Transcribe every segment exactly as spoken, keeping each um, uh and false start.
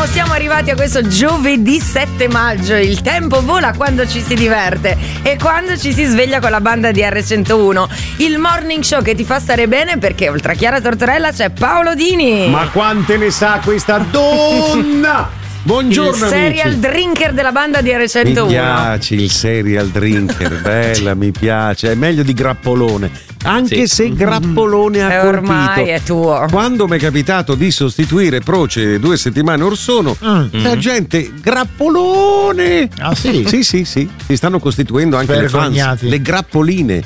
Benissimo, siamo arrivati a questo giovedì sette maggio. Il tempo vola quando ci si diverte e quando ci si sveglia con la banda di erre centouno. Il morning show che ti fa stare bene, perché oltre a Chiara Tortorella c'è Paolo Dini. Ma quante ne sa questa donna? Buongiorno, il serial amici. Drinker della banda di erre centouno. Mi piace il serial drinker, bella, mi piace. È meglio di grappolone, anche sì. se grappolone ha e colpito. Ormai è tuo. Quando mi è capitato di sostituire Proce due settimane or sono, mm. la gente grappolone. Ah sì? Sì, sì, sì. Si stanno costituendo anche le fans, le grappoline.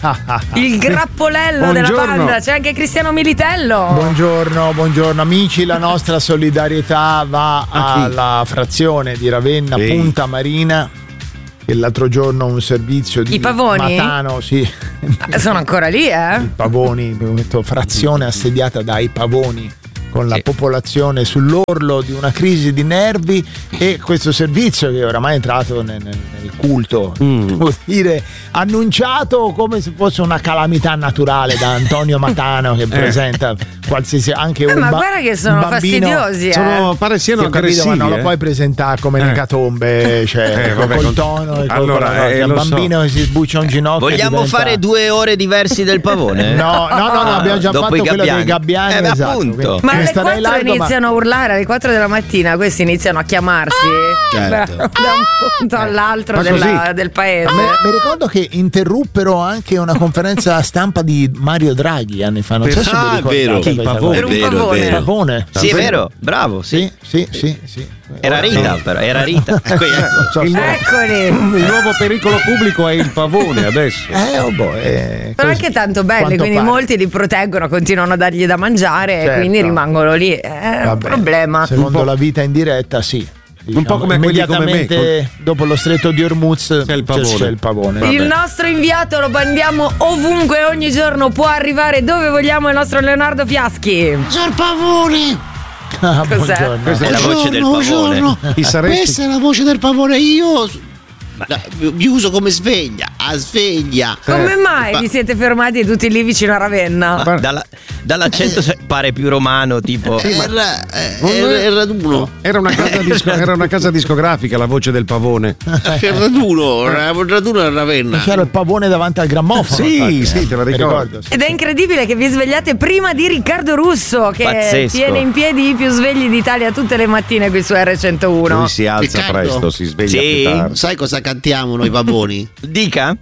Il grappolello della banda. C'è anche Cristiano Militello. Buongiorno, buongiorno amici. La nostra solidarietà va a la frazione di Ravenna, sì. Punta Marina, che l'altro giorno un servizio di I pavoni? Matano, sì. Sono ancora lì, eh? I pavoni, frazione assediata dai pavoni, con la sì. popolazione sull'orlo di una crisi di nervi, e questo servizio che oramai è entrato nel, nel culto, mm. devo dire, annunciato come se fosse una calamità naturale da Antonio Matano, che eh. presenta qualsiasi anche eh, un ma ba- guarda che sono bambino, fastidiosi, eh. sono, pare siano sì, capito, aggressivi, ma non eh. lo puoi presentare come eh. un'ecatombe, cioè eh, vabbè, col con... tono e allora, col, eh, un bambino so. che si sbuccia un ginocchio. Vogliamo diventa... fare due ore diversi del pavone? No, no, no, no, abbiamo già Dopo fatto quello gabbiani. dei gabbiani, eh, esatto. appunto. Ma alle quattro largo, iniziano ma... a urlare, alle quattro della mattina questi iniziano a chiamarsi ah, certo. da un punto all'altro della, del paese. Mi, mi ricordo che interruppero anche una conferenza stampa di Mario Draghi anni fa, non so se ah, vi ricordate. Vero. Pavone. È vero, pavone. vero. Pavone. Sì, è vero, bravo, sì. Sì, sì, sì, sì. Era Rita, però, era Rita. il, Eccoli. il nuovo pericolo pubblico è il pavone adesso. Eh, oh boh, eh, sono anche tanto belli, quindi pare. molti li proteggono, continuano a dargli da mangiare, certo. E quindi rimangono lì. È un problema. Secondo la vita in diretta, sì. Diciamo, un po' come immediatamente quelli come me. Dopo lo stretto di Hormuz c'è il pavone. C'è il, pavone. Il nostro inviato lo mandiamo ovunque, ogni giorno può arrivare dove vogliamo, il nostro Leonardo Fiaschi. C'è il pavone. Ah, cos'è? Questa è la voce del pavone. Chi saresti? Questa è la voce del pavone. Io da, vi uso come sveglia, a sveglia. Come mai Ma... vi siete fermati tutti lì vicino a Ravenna? Ma dalla, dall'accento eh, pare più romano, tipo. Sì, era, era, era raduno. Era una casa disco, era una casa discografica, la voce del pavone. C'era raduno, era un raduno a Ravenna. C'era il pavone davanti al grammofono. Sì, infatti, sì, eh. te la ricordo. Ed è incredibile che vi svegliate prima di Riccardo Russo, che Pazzesco. tiene in piedi i più svegli d'Italia tutte le mattine qui su erre centouno. Lui si alza Riccardo? presto, si sveglia Sì. più tardi. Sai cosa cantiamo noi pavoni? Dica.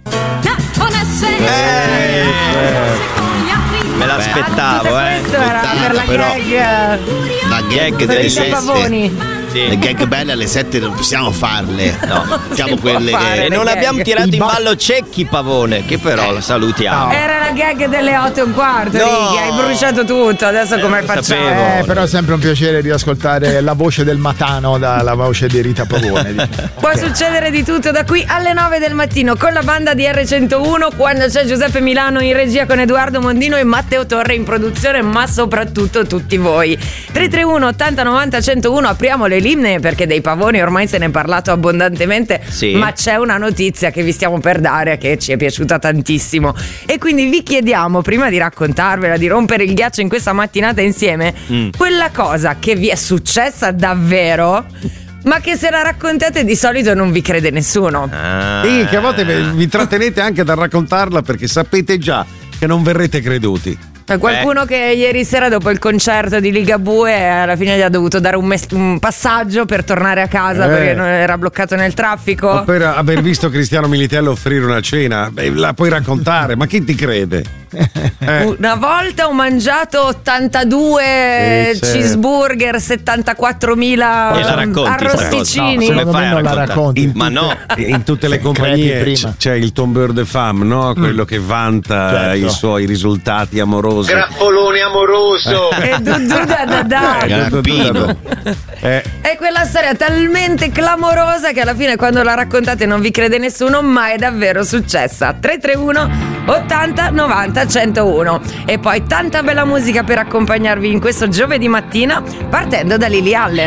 Eh. Me l'aspettavo, ah, eh. Questo era per la però, gag. La gag per delle i sette. pavoni. Sì. Le gag belle alle sette non possiamo farle. No, siamo può quelle fare. che. E non gag. abbiamo tirato Il in ba- ballo Cecchi Pavone, che però lo salutiamo. Era la gag delle otto e un quarto, No. Righi, hai bruciato tutto, adesso come lo facciamo? sapevo. Eh, però è sempre un piacere riascoltare la voce del Matano dalla voce di Rita Pavone. Diciamo. Può Okay. succedere di tutto da qui alle nove del mattino con la banda di erre centouno, quando c'è Giuseppe Milano in regia con Edoardo Mondino e Matteo Torre in produzione, ma soprattutto tutti voi. tre tre uno ottanta novanta centouno, apriamo le linee perché dei pavoni ormai se ne è parlato abbondantemente, sì. Ma c'è una notizia che vi stiamo per dare che ci è piaciuta tantissimo e quindi vi chiediamo, prima di raccontarvela, di rompere il ghiaccio in questa mattinata insieme, mm. quella cosa che vi è successa davvero, ma che se la raccontate di solito non vi crede nessuno. Ah. Sì, che a volte vi trattenete anche da raccontarla perché sapete già che non verrete creduti. C'è qualcuno eh. che ieri sera dopo il concerto di Ligabue alla fine gli ha dovuto dare un, mes- un passaggio per tornare a casa eh. perché non era bloccato nel traffico. O per aver visto Cristiano Militello offrire una cena, beh, la puoi raccontare, ma chi ti crede? Eh. Una volta ho mangiato ottantadue eh, cheeseburger, settantaquattromila arrosticini. No, come fai a la racconti? In ma no, in tutte le compagnie c- c'è il tombeur de femme, no? Quello mm. che vanta certo. i suoi risultati amorosi. Grappolone amoroso. E du du da da da. Grappino. Eh. È quella storia talmente clamorosa che alla fine quando la raccontate non vi crede nessuno, ma è davvero successa. tre tre uno ottanta novanta centouno. E poi tanta bella musica per accompagnarvi in questo giovedì mattina, partendo da Lily Allen.